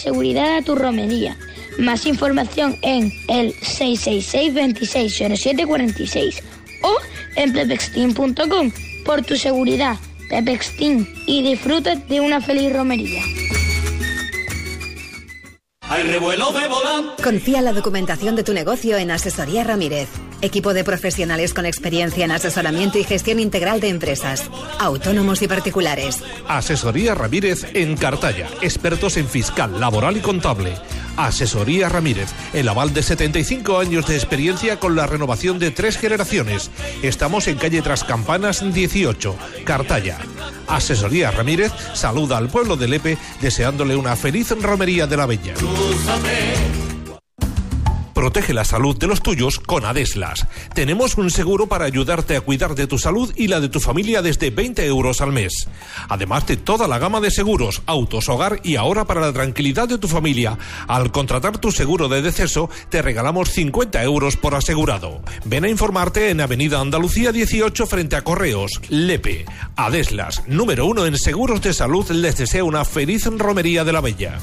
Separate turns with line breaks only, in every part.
seguridad a tu romería. Más información en el 666 26 07 46 o en pepextin.com. Por tu seguridad, Pepextin, y disfruta de una feliz romería.
Hay revuelo de volante.
Confía la documentación de tu negocio en Asesoría Ramírez. Equipo de profesionales con experiencia en asesoramiento y gestión integral de empresas, autónomos y particulares.
Asesoría Ramírez en Cartaya. Expertos en fiscal, laboral y contable. Asesoría Ramírez. El aval de 75 años de experiencia con la renovación de 3 generaciones. Estamos en calle Trascampanas 18, Cartaya. Asesoría Ramírez saluda al pueblo de Lepe deseándole una feliz romería de la Bella. Protege la salud de los tuyos con Adeslas. Tenemos un seguro para ayudarte a cuidar de tu salud y la de tu familia desde 20 euros al mes. Además de toda la gama de seguros, autos, hogar y ahora para la tranquilidad de tu familia. Al contratar tu seguro de deceso, te regalamos 50 euros por asegurado. Ven a informarte en Avenida Andalucía 18 frente a Correos, Lepe. Adeslas, número 1 en seguros de salud, les desea una feliz romería de la Bella.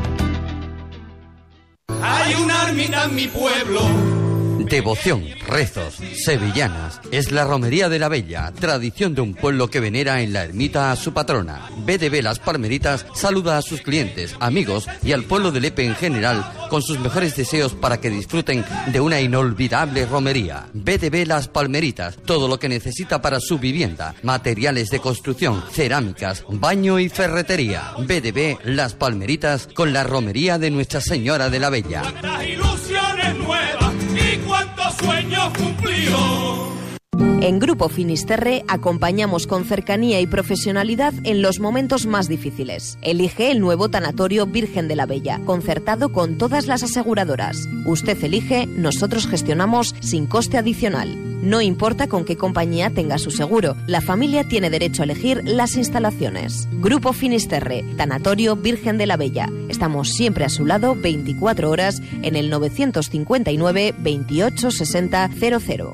Hay una ermita en mi pueblo.
Devoción, rezos, sevillanas. Es la romería de la Bella, tradición de un pueblo que venera en la ermita a su patrona. BDB Las Palmeritas saluda a sus clientes, amigos y al pueblo de Lepe en general con sus mejores deseos para que disfruten de una inolvidable romería. BDB Las Palmeritas, todo lo que necesita para su vivienda, materiales de construcción, cerámicas, baño y ferretería. BDB Las Palmeritas con la romería de Nuestra Señora de la Bella.
Cuántas ilusiones nuevas y cuántos sueños cumplidos.
En Grupo Finisterre acompañamos con cercanía y profesionalidad en los momentos más difíciles. Elige el nuevo tanatorio Virgen de la Bella, concertado con todas las aseguradoras. Usted elige, nosotros gestionamos sin coste adicional. No importa con qué compañía tenga su seguro, la familia tiene derecho a elegir las instalaciones. Grupo Finisterre, Tanatorio Virgen de la Bella. Estamos siempre a su lado 24 horas en el 959 28 60 00.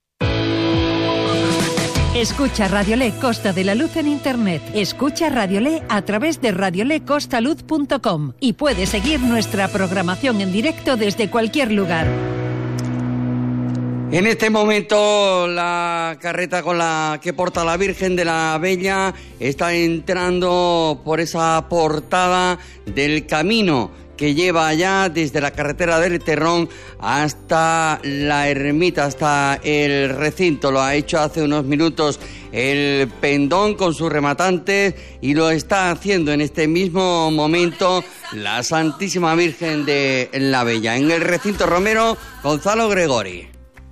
Escucha Radiolé Costa de la Luz en Internet. Escucha Radiolé a través de radiolecostaluz.com y puedes seguir nuestra programación en directo desde cualquier lugar.
En este momento la carreta con la que porta la Virgen de la Bella está entrando por esa portada del camino que lleva ya desde la carretera del Terrón hasta la ermita, hasta el recinto. Lo ha hecho hace unos minutos el pendón con sus rematantes y lo está haciendo en este mismo momento la Santísima Virgen de la Bella. En el recinto romero, Gonzalo Gregori.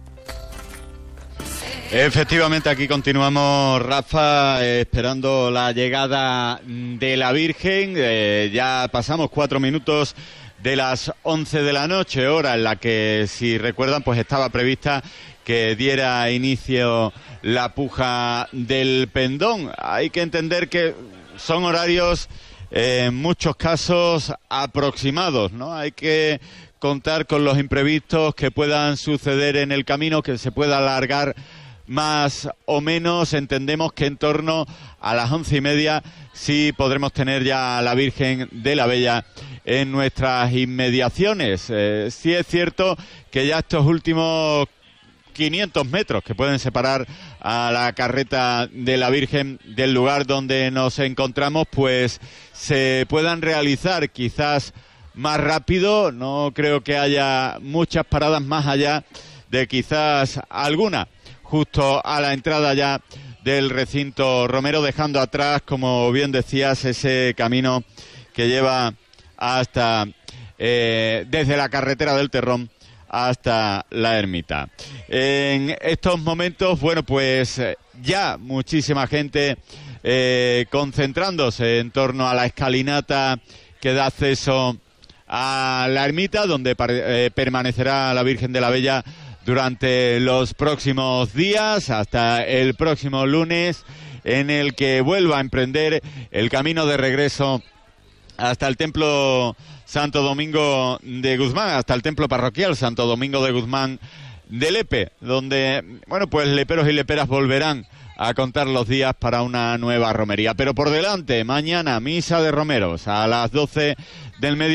Efectivamente, aquí continuamos, Rafa, esperando la llegada de la Virgen. Ya pasamos 4 minutos de las 11 de la noche, hora en la que, si recuerdan, pues estaba prevista que diera inicio la puja del pendón. Hay que entender que son horarios, en muchos casos, aproximados, ¿no? Hay que contar con los imprevistos que puedan suceder en el camino, que se pueda alargar más o menos. Entendemos que en torno a las 11:30 sí podremos tener ya a la Virgen de la Bella en nuestras inmediaciones. Sí es cierto que ya estos últimos 500 metros que pueden separar a la carreta de la Virgen del lugar donde nos encontramos, pues se puedan realizar quizás más rápido. No creo que haya muchas paradas más allá de quizás alguna justo a la entrada ya del recinto romero, dejando atrás, como bien decías, ese camino que lleva hasta desde la carretera del Terrón hasta la ermita. En estos momentos, bueno, pues ya muchísima gente concentrándose en torno a la escalinata que da acceso a la ermita, donde permanecerá la Virgen de la Bella durante los próximos días, hasta el próximo lunes, en el que vuelva a emprender el camino de regreso hasta el templo Santo Domingo de Guzmán, hasta el templo parroquial Santo Domingo de Guzmán de Lepe, donde, bueno, pues leperos y leperas volverán a contar los días para una nueva romería. Pero por delante, mañana, misa de romeros a las 12 del mediodía.